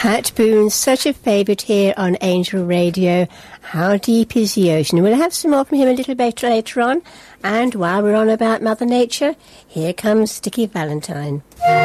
Pat Boone, such a favourite here on Angel Radio. How deep is the ocean? We'll have some more from him a little bit later on. And while we're on about Mother Nature, here comes Sticky Valentine.